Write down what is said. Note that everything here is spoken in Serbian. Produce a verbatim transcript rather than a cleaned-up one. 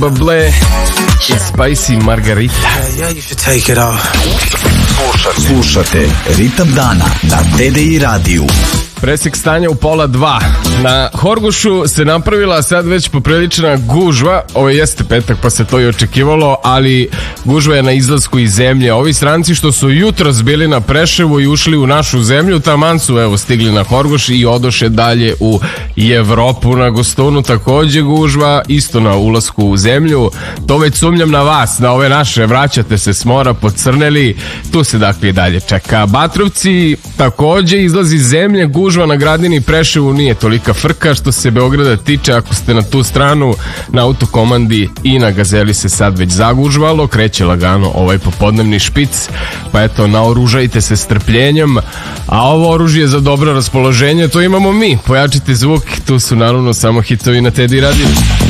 Buble i Spicy Margarita. Slušate Ritam dana na T D I radiju. Presek stanja u pola dva. Na Horgošu se napravila sad već poprilična gužva. Ovo jeste petak pa se to i očekivalo, ali gužva je na izlasku iz zemlje. Ovi stranci što su jutros bili na Preševu i ušli u našu zemlju, taman su evo stigli na Horgoš i odoše dalje u Evropu. Na Gostonu takođe gužva, isto na ulasku u zemlju. To već sumnjam na vas, na ove naše, vraćate se s mora, pocrneli. Tu se dakle i dalje čeka. Batrovci takođe izlazi iz zemlje, gužva na Gradini, Preševu nije tolika frka. Što se Beograda tiče, ako ste na tu stranu, na Autokomandi i na Gazeli se sad već zagužvalo, kreće lagano ovaj popodnevni špic, pa eto, naoružajte se strpljenjem, a ovo oružje za dobro raspoloženje to imamo mi. Pojačite zvuk, tu su naravno samo hitovi na T D I radiju.